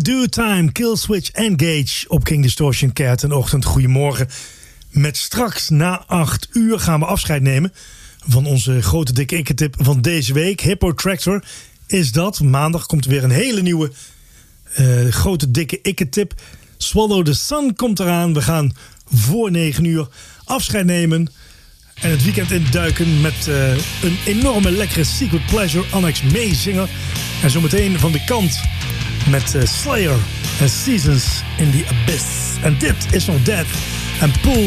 Due Time, Killswitch Engage op King Distortion Keert en ochtend. Goedemorgen. Met straks na 8 uur gaan we afscheid nemen van onze grote dikke ikke-tip van deze week. Hippo Tractor is dat. Maandag komt er weer een hele nieuwe grote dikke ikke-tip. Swallow the Sun komt eraan. We gaan voor 9 uur afscheid nemen en het weekend induiken met een enorme lekkere Secret Pleasure Annex meezinger. En zometeen van de kant met Slayer en Seasons in the Abyss. En dit is nog Death and Pool.